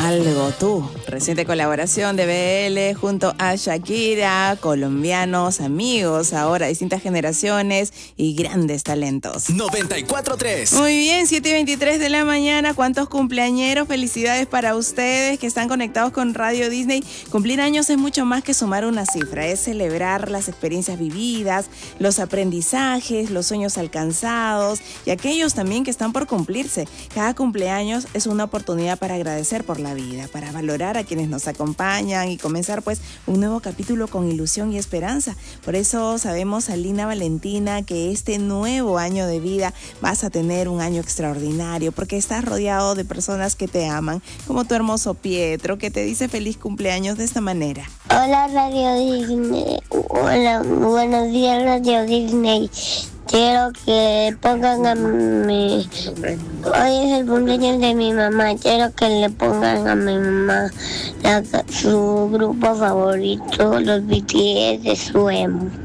Algo tú. Reciente colaboración de BL junto a Shakira, colombianos, amigos, ahora distintas generaciones y grandes talentos. 94.3. Muy bien, 7:23 de la mañana. ¿Cuántos cumpleañeros? Felicidades para ustedes que están conectados con Radio Disney. Cumplir años es mucho más que sumar una cifra, es celebrar las experiencias vividas, los aprendizajes, los sueños alcanzados y aquellos también que están por cumplirse. Cada cumpleaños es una oportunidad para agradecer por la vida, para valorar a quienes nos acompañan y comenzar pues un nuevo capítulo con ilusión y esperanza. Por eso sabemos, Alina Valentina, que este nuevo año de vida vas a tener un año extraordinario porque estás rodeado de personas que te aman, como tu hermoso Pietro, que te dice feliz cumpleaños de esta manera. Hola Radio Disney, hola, buenos días Radio Disney. Quiero que pongan a mi... Hoy es el cumpleaños de mi mamá. Quiero que le pongan a mi mamá su grupo favorito, los BTS de Suemo.